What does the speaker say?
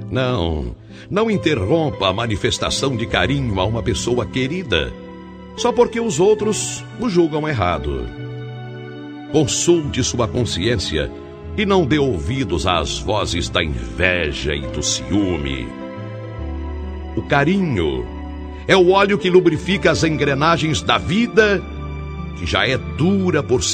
Não interrompa a manifestação de carinho a uma pessoa querida, só porque os outros o julgam errado. Consulte sua consciência e não dê ouvidos às vozes da inveja e do ciúme. O carinho é o óleo que lubrifica as engrenagens da vida, que já é dura por si